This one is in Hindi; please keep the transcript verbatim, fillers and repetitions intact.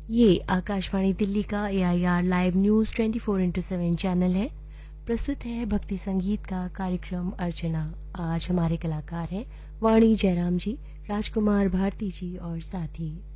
ये आकाशवाणी दिल्ली का AIR live news twenty four into seven channel है। प्रस्तुत है भक्ति संगीत का कार्यक्रम अर्चना। आज हमारे कलाकार हैं वाणी जयराम जी, राजकुमार भारती जी और साथी